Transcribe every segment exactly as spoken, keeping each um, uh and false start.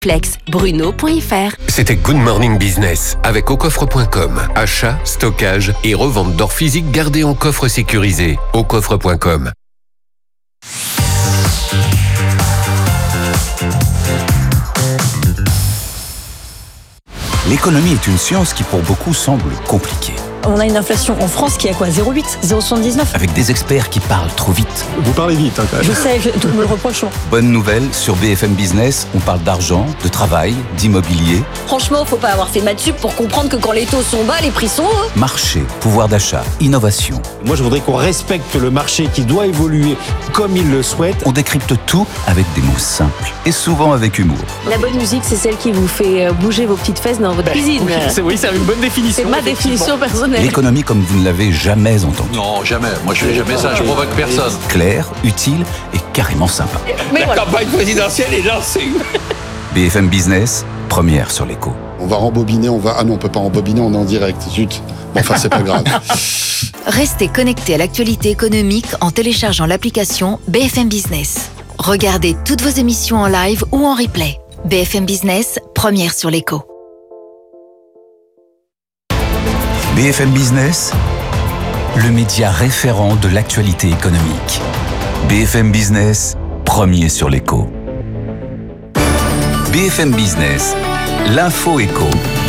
Flex, Bruno point F R. C'était Good Morning Business avec au coffre point com. Achat, stockage et revente d'or physique gardé en coffre sécurisé. au coffre point com. L'économie est une science qui pour beaucoup semble compliquée. On a une inflation en France qui est à quoi zéro virgule huit, zéro virgule soixante-dix-neuf. Avec des experts qui parlent trop vite. Vous parlez vite, hein, quand même. Je sais, je, tout me le reproche. Bonne nouvelle, sur B F M Business, on parle d'argent, de travail, d'immobilier. Franchement, faut pas avoir fait maths sup pour comprendre que quand les taux sont bas, les prix sont hauts. Marché, pouvoir d'achat, innovation. Moi, je voudrais qu'on respecte le marché qui doit évoluer comme il le souhaite. On décrypte tout avec des mots simples et souvent avec humour. La bonne musique, c'est celle qui vous fait bouger vos petites fesses dans votre ben, cuisine. Oui, c'est, oui, c'est une bonne définition. C'est ma définition personnelle. L'économie comme vous ne l'avez jamais entendue. Non, jamais. Moi, je fais jamais ça. Je provoque personne. Clair, utile et carrément sympa. Mais La voilà. campagne présidentielle est lancée. B F M Business, première sur l'écho. On va rembobiner, on va... Ah non, on peut pas rembobiner, on est en direct. Zut. Bon, enfin, c'est pas grave. Restez connectés à l'actualité économique en téléchargeant l'application B F M Business. Regardez toutes vos émissions en live ou en replay. B F M Business, première sur l'écho. B F M Business, le média référent de l'actualité économique. B F M Business, premier sur l'écho. B F M Business, l'info écho.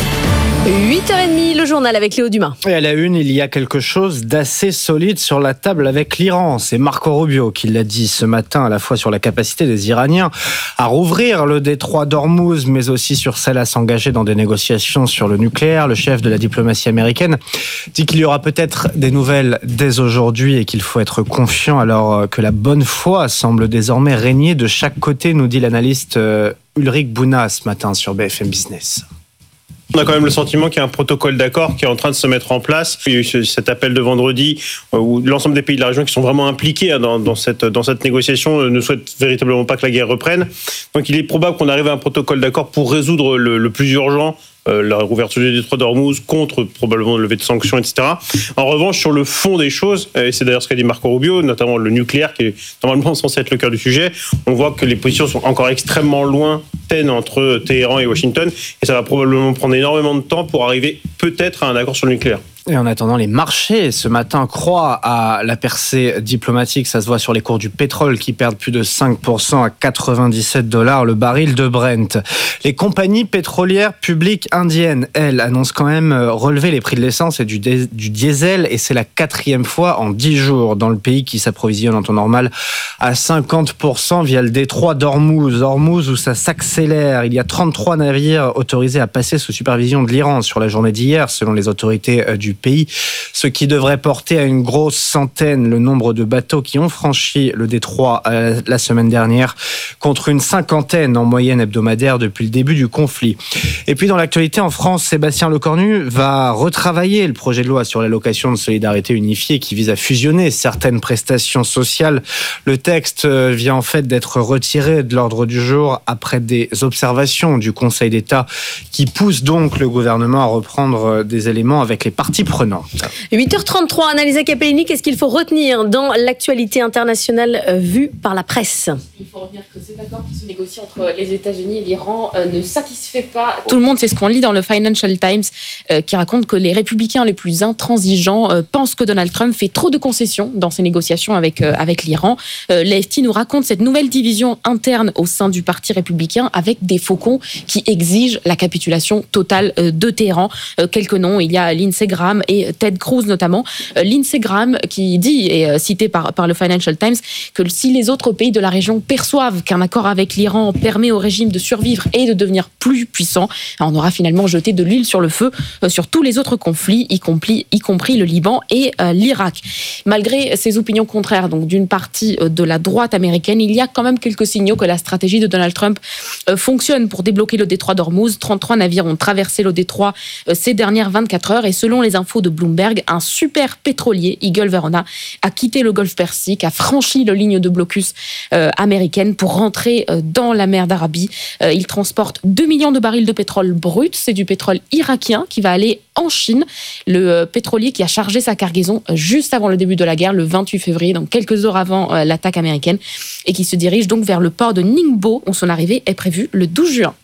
huit heures trente, le journal avec Léo Dumas. Et à la une, il y a quelque chose d'assez solide sur la table avec l'Iran. C'est Marco Rubio qui l'a dit ce matin, à la fois sur la capacité des Iraniens à rouvrir le détroit d'Ormuz, mais aussi sur celle à s'engager dans des négociations sur le nucléaire. Le chef de la diplomatie américaine dit qu'il y aura peut-être des nouvelles dès aujourd'hui et qu'il faut être confiant alors que la bonne foi semble désormais régner de chaque côté, nous dit l'analyste Ulrich Bouna ce matin sur B F M Business. On a quand même le sentiment qu'il y a un protocole d'accord qui est en train de se mettre en place. Il y a eu cet appel de vendredi où l'ensemble des pays de la région qui sont vraiment impliqués dans, dans, cette, dans cette négociation ne souhaitent véritablement pas que la guerre reprenne. Donc il est probable qu'on arrive à un protocole d'accord pour résoudre le, le plus urgent, euh, la rouverture du détroit d'Ormuz, contre probablement le lever de sanctions, et cetera. En revanche, sur le fond des choses, et c'est d'ailleurs ce qu'a dit Marco Rubio, notamment le nucléaire qui est normalement censé être le cœur du sujet, on voit que les positions sont encore extrêmement lointaines entre Téhéran et Washington, et ça va probablement prendre énormément de temps pour arriver peut-être à un accord sur le nucléaire. Et en attendant, les marchés ce matin croient à la percée diplomatique. Ça se voit sur les cours du pétrole qui perdent plus de cinq pour cent à quatre-vingt-dix-sept dollars le baril de Brent. Les compagnies pétrolières publiques indiennes, elles, annoncent quand même relever les prix de l'essence et du, dé- du diesel. Et c'est la quatrième fois en dix jours dans le pays qui s'approvisionne en temps normal à cinquante pour cent via le détroit d'Ormuz. Ormuz où ça s'accélère. Il y a trente-trois navires autorisés à passer sous supervision de l'Iran sur la journée d'hier, selon les autorités du pays, ce qui devrait porter à une grosse centaine le nombre de bateaux qui ont franchi le détroit la semaine dernière, contre une cinquantaine en moyenne hebdomadaire depuis le début du conflit. Et puis dans l'actualité en France, Sébastien Lecornu va retravailler le projet de loi sur l'allocation de solidarité unifiée qui vise à fusionner certaines prestations sociales. Le texte vient en fait d'être retiré de l'ordre du jour après des observations du Conseil d'État qui poussent donc le gouvernement à reprendre des éléments avec les parties prenantes. huit heures trente-trois, Annalisa Capellini, qu'est-ce qu'il faut retenir dans l'actualité internationale vue par la presse ? Il faut retenir que cet accord qui se négocie entre les États-Unis et l'Iran euh, ne satisfait pas tout le monde. C'est ce qu'on lit dans le Financial Times euh, qui raconte que les républicains les plus intransigeants euh, pensent que Donald Trump fait trop de concessions dans ses négociations avec, euh, avec l'Iran. Euh, L'A F P nous raconte cette nouvelle division interne au sein du parti républicain avec des faucons qui exigent la capitulation totale euh, de Téhéran. Euh, quelques noms, il y a Lindsey Graham et Ted Cruz notamment. Euh, Lindsey Graham qui dit, et euh, cité par, par le Financial Times, que si les autres pays de la région perçoivent qu'un accord avec l'Iran permet au régime de survivre et de devenir plus puissant, on aura finalement jeté de l'huile sur le feu euh, sur tous les autres conflits, y compris, y compris le Liban et euh, l'Irak. Malgré ces opinions contraires donc d'une partie euh, de la droite américaine, il y a quand même quelques signaux que la stratégie de Donald Trump euh, fonctionne pour débloquer le détroit d'Ormuz. trente-trois navires ont traversé le détroit euh, ces dernières vingt-quatre heures et selon les infos de Bloomberg, un super pétrolier, Eagle Verona, a quitté le golfe Persique, a franchi la ligne de blocus euh, américaine pour rentrer euh, dans la mer d'Arabie. Euh, il transporte deux millions de barils de pétrole brut. C'est du pétrole irakien qui va aller en Chine. Le euh, pétrolier qui a chargé sa cargaison euh, juste avant le début de la guerre, le vingt-huit février, donc quelques heures avant euh, l'attaque américaine, et qui se dirige donc vers le port de Ningbo, où son arrivée est prévue le douze juin.